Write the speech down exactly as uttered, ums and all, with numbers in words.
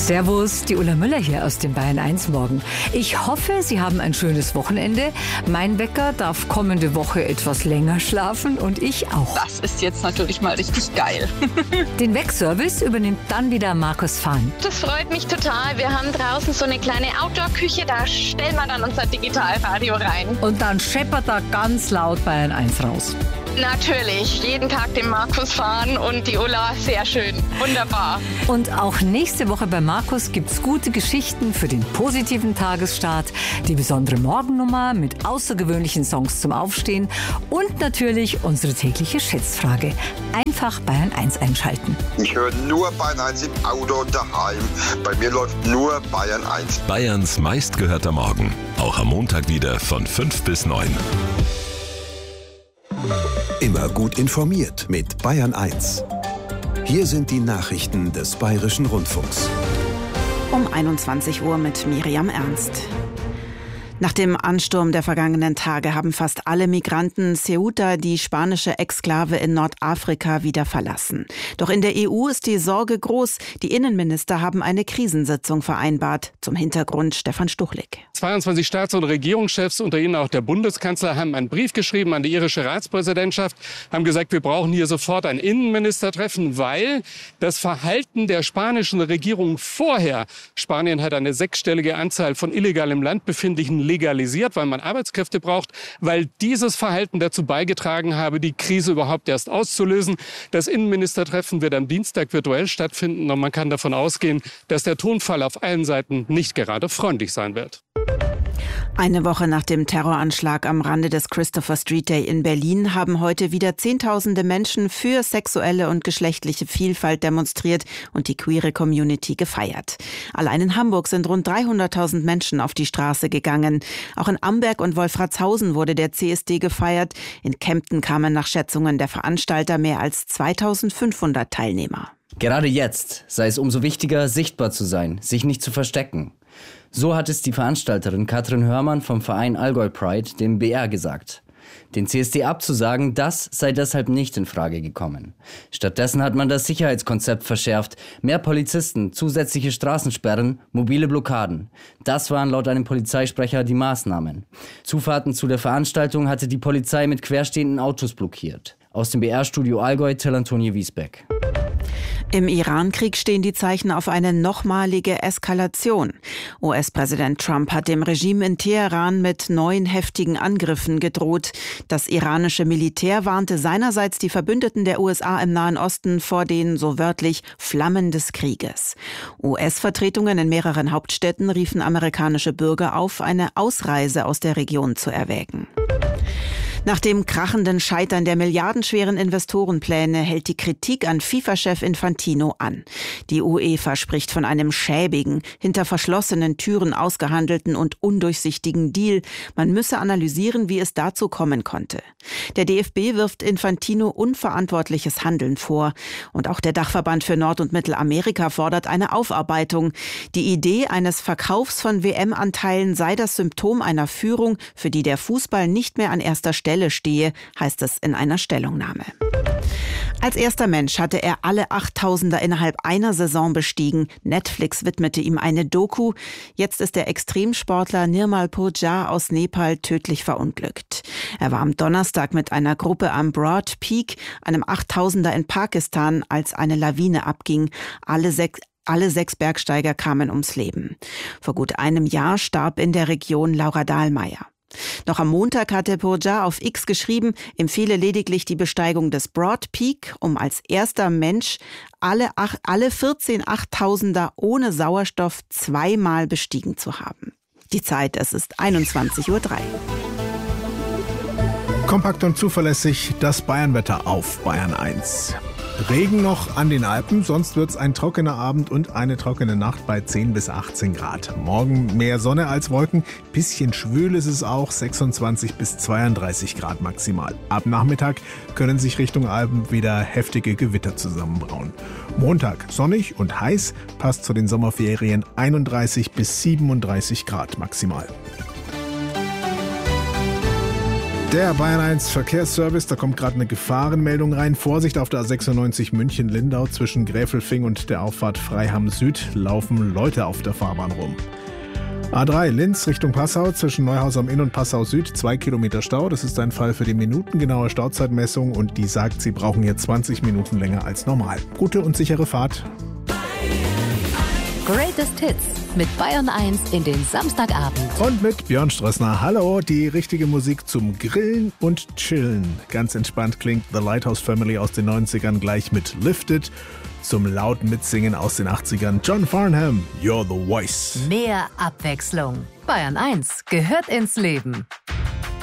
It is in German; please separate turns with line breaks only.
Servus, die Ulla Müller hier aus dem Bayern eins Morgen. Ich hoffe, Sie haben ein schönes Wochenende. Mein Wecker darf kommende Woche etwas länger schlafen und ich auch.
Das ist jetzt natürlich mal richtig geil.
Den Weckservice übernimmt dann wieder Markus Fahn.
Das freut mich total. Wir haben draußen so eine kleine Outdoor-Küche, da stellen wir dann unser Digitalradio rein.
Und dann scheppert er ganz laut Bayern eins raus.
Natürlich, jeden Tag den Markus fahren und die Ulla, sehr schön, wunderbar.
Und auch nächste Woche bei Markus gibt's gute Geschichten für den positiven Tagesstart, die besondere Morgennummer mit außergewöhnlichen Songs zum Aufstehen und natürlich unsere tägliche Schätzfrage. Einfach Bayern eins einschalten.
Ich höre nur Bayern eins im Auto und daheim. Bei mir läuft nur Bayern eins.
Bayerns meistgehörter Morgen, auch am Montag wieder von fünf bis neun.
Immer gut informiert mit Bayern eins. Hier sind die Nachrichten des Bayerischen Rundfunks.
Um einundzwanzig Uhr mit Miriam Ernst. Nach dem Ansturm der vergangenen Tage haben fast alle Migranten Ceuta, die spanische Exklave in Nordafrika, wieder verlassen. Doch in der E U ist die Sorge groß. Die Innenminister haben eine Krisensitzung vereinbart. Zum Hintergrund Stefan Stuchlik.
zweiundzwanzig Staats- und Regierungschefs, unter ihnen auch der Bundeskanzler, haben einen Brief geschrieben an die irische Ratspräsidentschaft, haben gesagt, wir brauchen hier sofort ein Innenministertreffen, weil das Verhalten der spanischen Regierung vorher, Spanien hat eine sechsstellige Anzahl von illegal im Land befindlichen legalisiert, weil man Arbeitskräfte braucht, weil dieses Verhalten dazu beigetragen habe, die Krise überhaupt erst auszulösen. Das Innenministertreffen wird am Dienstag virtuell stattfinden und man kann davon ausgehen, dass der Tonfall auf allen Seiten nicht gerade freundlich sein wird.
Eine Woche nach dem Terroranschlag am Rande des Christopher Street Day in Berlin haben heute wieder Zehntausende Menschen für sexuelle und geschlechtliche Vielfalt demonstriert und die queere Community gefeiert. Allein in Hamburg sind rund dreihunderttausend Menschen auf die Straße gegangen. Auch in Amberg und Wolfratshausen wurde der C S D gefeiert. In Kempten kamen nach Schätzungen der Veranstalter mehr als zweitausendfünfhundert Teilnehmer.
Gerade jetzt sei es umso wichtiger, sichtbar zu sein, sich nicht zu verstecken. So hat es die Veranstalterin Katrin Hörmann vom Verein Allgäu Pride dem B R gesagt. Den C S D abzusagen, das sei deshalb nicht in Frage gekommen. Stattdessen hat man das Sicherheitskonzept verschärft. Mehr Polizisten, zusätzliche Straßensperren, mobile Blockaden. Das waren laut einem Polizeisprecher die Maßnahmen. Zufahrten zu der Veranstaltung hatte die Polizei mit querstehenden Autos blockiert. Aus dem B R-Studio Allgäu, Till Antonie Wiesbeck.
Im Iran-Krieg stehen die Zeichen auf eine nochmalige Eskalation. U S-Präsident Trump hat dem Regime in Teheran mit neuen heftigen Angriffen gedroht. Das iranische Militär warnte seinerseits die Verbündeten der U S A im Nahen Osten vor den, so wörtlich, Flammen des Krieges. U S-Vertretungen in mehreren Hauptstädten riefen amerikanische Bürger auf, eine Ausreise aus der Region zu erwägen. Nach dem krachenden Scheitern der milliardenschweren Investorenpläne hält die Kritik an FIFA-Chef Infantino an. Die UEFA spricht von einem schäbigen, hinter verschlossenen Türen ausgehandelten und undurchsichtigen Deal. Man müsse analysieren, wie es dazu kommen konnte. Der D F B wirft Infantino unverantwortliches Handeln vor. Und auch der Dachverband für Nord- und Mittelamerika fordert eine Aufarbeitung. Die Idee eines Verkaufs von W M-Anteilen sei das Symptom einer Führung, für die der Fußball nicht mehr an erster Stelle stehe, heißt es in einer Stellungnahme. Als erster Mensch hatte er alle Achttausender innerhalb einer Saison bestiegen. Netflix widmete ihm eine Doku. Jetzt ist der Extremsportler Nirmal Purja aus Nepal tödlich verunglückt. Er war am Donnerstag mit einer Gruppe am Broad Peak, einem Achttausender in Pakistan, als eine Lawine abging. Alle sechs Alle sechs Bergsteiger kamen ums Leben. Vor gut einem Jahr starb in der Region Laura Dahlmeier. Noch am Montag hatte Purja auf X geschrieben, empfehle lediglich die Besteigung des Broad Peak, um als erster Mensch alle, ach, alle vierzehn Achttausender ohne Sauerstoff zweimal bestiegen zu haben. Die Zeit, es ist einundzwanzig Uhr drei.
Kompakt und zuverlässig das Bayernwetter auf Bayern eins. Regen noch an den Alpen, sonst wird's ein trockener Abend und eine trockene Nacht bei zehn bis achtzehn Grad. Morgen mehr Sonne als Wolken, bisschen schwül ist es auch, sechsundzwanzig bis zweiunddreißig Grad maximal. Ab Nachmittag können sich Richtung Alpen wieder heftige Gewitter zusammenbrauen. Montag sonnig und heiß, passt zu den Sommerferien einunddreißig bis siebenunddreißig Grad maximal. Der Bayern eins Verkehrsservice, da kommt gerade eine Gefahrenmeldung rein. Vorsicht auf der A sechsundneunzig München-Lindau zwischen Gräfelfing und der Auffahrt Freiham Süd laufen Leute auf der Fahrbahn rum. A drei Linz Richtung Passau zwischen Neuhaus am Inn und Passau Süd, zwei Kilometer Stau. Das ist ein Fall für die minutengenaue Stauzeitmessung und die sagt, Sie brauchen hier zwanzig Minuten länger als normal. Gute und sichere Fahrt.
Greatest Hits mit Bayern eins in den Samstagabend.
Und mit Björn Strössner. Hallo, die richtige Musik zum Grillen und Chillen. Ganz entspannt klingt The Lighthouse Family aus den neunzigern gleich mit Lifted. Zum lauten Mitsingen aus den achtzigern John Farnham, You're the Voice.
Mehr Abwechslung. Bayern eins gehört ins Leben.